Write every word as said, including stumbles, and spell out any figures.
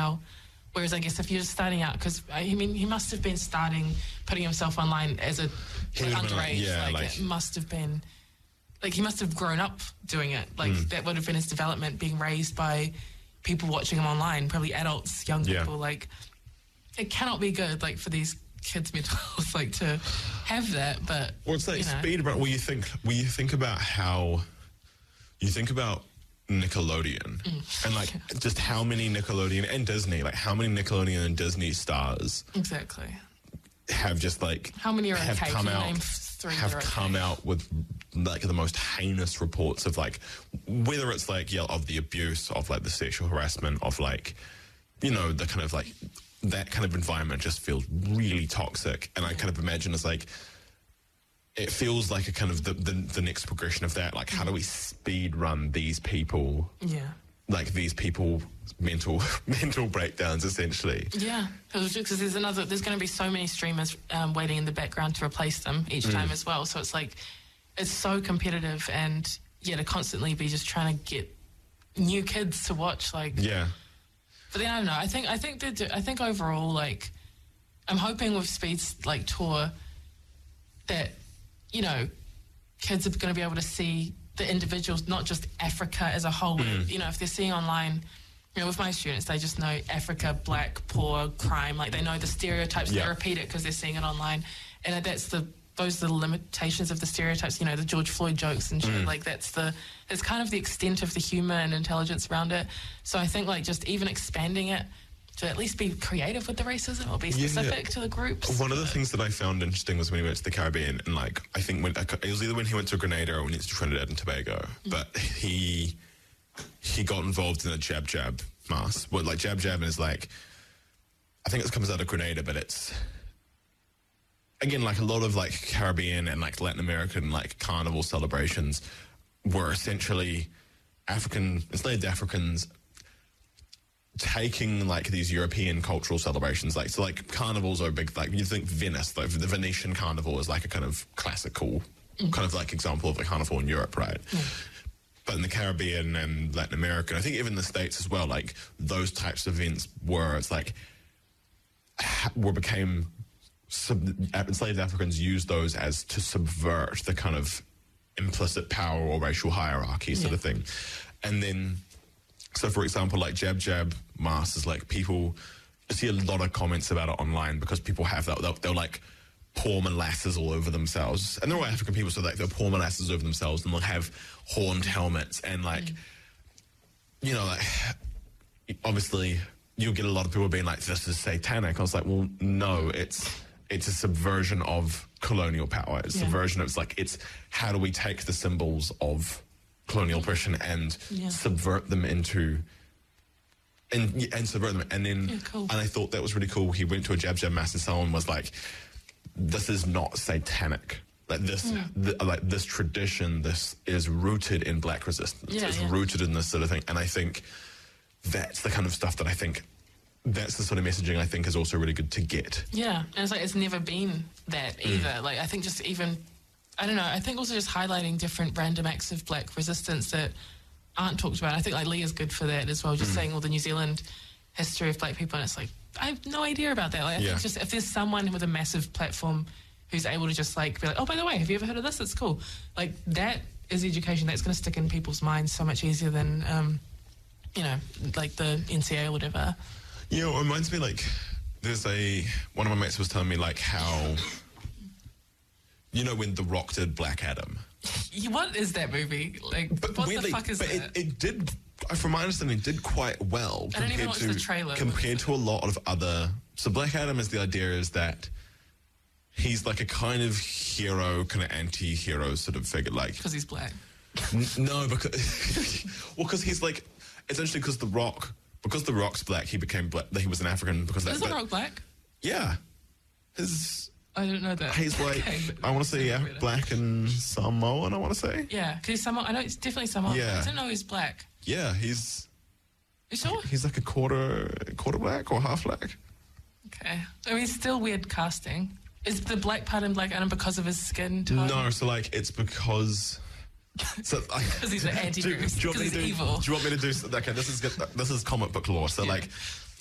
now. Whereas I guess if you're just starting out, because I mean, he must have been starting, putting himself online as a like, underage. Like, yeah, like, like, it must have been, like he must have grown up doing it. Like mm. that would have been his development, being raised by people watching him online, probably adults, young yeah. people. Like it cannot be good, like for these kids' mental health, like to have that. But well, it's like you know. speed. But when you think, when you think about how, you think about Nickelodeon mm. and like just how many Nickelodeon and Disney, like how many Nickelodeon and Disney stars exactly have just like how many are have okay? come Can you out name three have that are come okay? out with like the most heinous reports of like whether it's like yeah of the abuse, of like the sexual harassment, of like you know the kind of like that kind of environment just feels really toxic. And I kind of imagine it's like it feels like a kind of the, the, the next progression of that. Like, how do we speed run these people? Yeah. Like these people mental mental breakdowns, essentially. Yeah, because there's another. There's going to be so many streamers um, waiting in the background to replace them each time Mm. as well. So it's like it's so competitive, and yeah, to constantly be just trying to get new kids to watch. Like, Yeah. but then I don't know. I think I think they do, I think overall, like, I'm hoping with Speed's like tour that, you know, kids are going to be able to see the individuals, not just Africa as a whole. Mm. You know, if they're seeing online, you know, with my students, they just know Africa, black, poor, crime. Like, they know the stereotypes. Yeah. They repeat it because they're seeing it online. And that's the, those are the limitations of the stereotypes, you know, the George Floyd jokes and shit. Mm. Like, that's the, it's kind of the extent of the humour and intelligence around it. So I think, like, just even expanding it to at least be creative with the racism or be specific Yeah. to the groups. One of the things that I found interesting was when he went to the Caribbean, and like I think when it was either when he went to Grenada or when he went to Trinidad and Tobago, Mm. but he he got involved in a jab jab mass. Well, like jab jab is like I think it comes out of Grenada, but it's again like a lot of like Caribbean and like Latin American like carnival celebrations were essentially African enslaved Africans taking like these European cultural celebrations, like so like carnivals are big, like you think Venice, like the Venetian carnival is like a kind of classical mm. kind of like example of a carnival in Europe, right? Mm. But in the Caribbean and Latin America, I think even the States as well, like those types of events were, it's like were became sub, enslaved Africans used those as to subvert the kind of implicit power or racial hierarchy sort yeah. of thing. And then so, for example, like Jab Jab Mass is like people I see a lot of comments about it online because people have that. They'll, they'll like pour molasses all over themselves. And they're all African people, so like they'll pour molasses over themselves and they'll have horned helmets. And like, mm. you know, like, obviously you'll get a lot of people being like, this is satanic. I was like, well, no, it's it's a subversion of colonial power. It's a yeah. subversion of, it's like, it's how do we take the symbols of colonial oppression and yeah. subvert them into and and subvert them and then yeah, cool. and I thought that was really cool. He went to a Jab Jab Mass and someone was like, this is not satanic, like this mm. th- like this tradition, this is rooted in black resistance, yeah, it's yeah. rooted in this sort of thing. And I think that's the kind of stuff that I think that's the sort of messaging I think is also really good to get. Yeah, and it's like it's never been that either. Mm. Like I think just even I don't know, I think also just highlighting different random acts of black resistance that aren't talked about. I think like Leah's good for that as well, just mm. saying all the New Zealand history of black people, and it's like, I have no idea about that. Like I yeah. think just if there's someone with a massive platform who's able to just like be like, oh, by the way, have you ever heard of this? It's cool. Like that is education that's going to stick in people's minds so much easier than, um, you know, like the N C A or whatever. Yeah, it reminds me like, there's a, one of my mates was telling me like how, you know, when The Rock did Black Adam. What is that movie? Like, but what weirdly, the fuck is but that? It, it did, from my understanding, it did quite well. I don't even compared watch to, the trailer. Compared to a lot of other... So Black Adam is the idea is that he's like a kind of hero, kind of anti-hero sort of figure. Like Because he's black. N- no, because... well, because he's like... Essentially because The Rock... Because The Rock's black, he became black. He was an African because... Is that, The Rock black? Yeah. His... I didn't know that. He's like, okay, I want to say, yeah, black and Samoan, I want to say. Yeah, because he's Samoan. I know it's definitely Samoan. Yeah. I didn't know he's black. Yeah, he's... You sure? He's like a quarter, quarter black or half black. Okay. I mean, still weird casting. Is the black part in Black Adam because of his skin tone? No, so like, it's because... So Because he's an anti-hero. Because he's do, evil. Do you want me to do... Okay, this is good. This is comic book lore. So yeah. like,